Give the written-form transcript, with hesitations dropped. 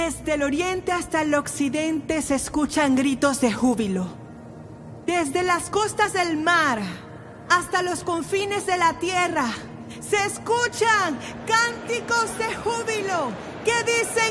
Desde el oriente hasta el occidente se escuchan gritos de júbilo. Desde las costas del mar hasta los confines de la tierra se escuchan cánticos de júbilo que dicen: